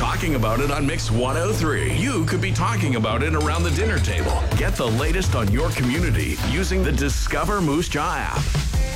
talking about it on Mix 103. You could be talking about it around the dinner table. Get the latest on your community using the Discover Moose Jaw app.